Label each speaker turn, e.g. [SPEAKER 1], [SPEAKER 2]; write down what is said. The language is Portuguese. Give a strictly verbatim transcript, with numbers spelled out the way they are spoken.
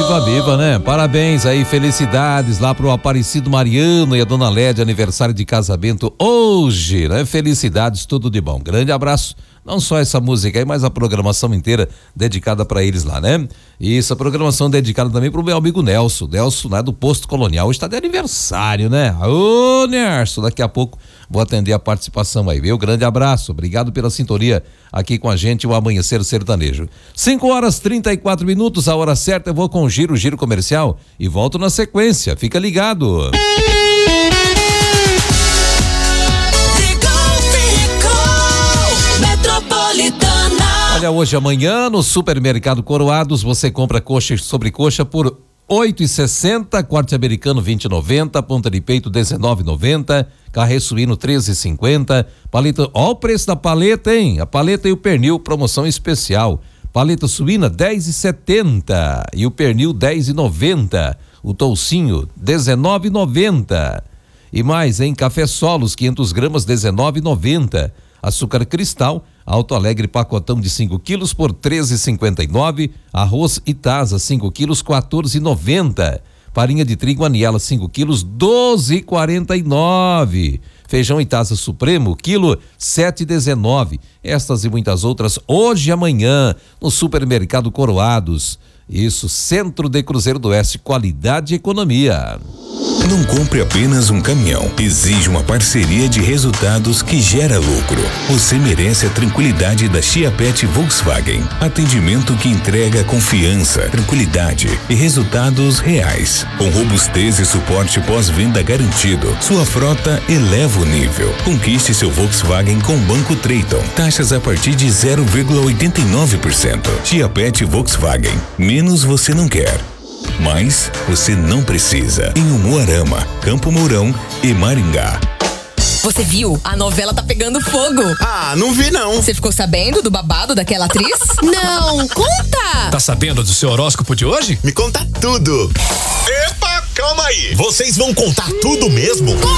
[SPEAKER 1] Viva, viva, né? Parabéns aí, felicidades lá pro Aparecido Mariano e a Dona Lédia, aniversário de casamento hoje, né? Felicidades, tudo de bom. Grande abraço. Não só essa música aí, mas a programação inteira dedicada para eles lá, né? E essa programação dedicada também pro meu amigo Nelson. Nelson, né, do Posto Colonial, hoje tá de aniversário, né? Ô, Nerso, daqui a pouco vou atender a participação aí, viu? Grande abraço, obrigado pela sintonia aqui com a gente, o Amanhecer Sertanejo. cinco horas trinta e quatro minutos, a hora certa, eu vou com o giro, giro comercial e volto na sequência, fica ligado. Olha, hoje amanhã no Supermercado Coroados você compra coxa e sobrecoxa por oito e sessenta, corte americano vinte e noventa, ponta de peito dezenove e noventa, carré suíno treze e cinquenta, paleta, ó o preço da paleta, hein? A paleta e o pernil, promoção especial. Paleta suína dez e setenta e o pernil dez e noventa, o toucinho dezenove e noventa. E mais, hein? Café Solos quinhentas gramas dezenove e noventa. Açúcar cristal, Alto Alegre pacotão de cinco quilos por treze e cinquenta e nove, arroz Itasa cinco quilos quatorze e noventa, farinha de trigo Aniela cinco quilos doze e quarenta e nove, feijão Itasa Supremo quilo sete e dezenove. Estas e muitas outras hoje e amanhã no Supermercado Coroados. Isso, Centro de Cruzeiro do Oeste, qualidade e economia.
[SPEAKER 2] Não compre apenas um caminhão, exige uma parceria de resultados que gera lucro. Você merece a tranquilidade da Chiapet Volkswagen. Atendimento que entrega confiança, tranquilidade e resultados reais. Com robustez e suporte pós-venda garantido, sua frota eleva o nível. Conquiste seu Volkswagen com Banco Treyton. Taxas a partir de zero vírgula oitenta e nove por cento. Chiapet Volkswagen. Menos você não quer, mas você não precisa. Em Umuarama, Campo Mourão e Maringá.
[SPEAKER 3] Você viu? A novela tá pegando fogo.
[SPEAKER 4] Ah, não vi não.
[SPEAKER 3] Você ficou sabendo do babado daquela atriz? Não, conta!
[SPEAKER 5] Tá sabendo do seu horóscopo de hoje?
[SPEAKER 4] Me conta tudo.
[SPEAKER 6] Epa, calma aí. Vocês vão contar tudo mesmo?